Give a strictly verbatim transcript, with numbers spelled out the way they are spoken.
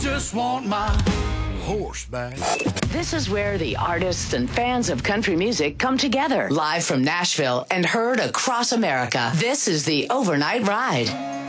Just want my horse back. This is where the artists and fans of country music come together. Live from Nashville and heard across America. This is the Overnight Ride.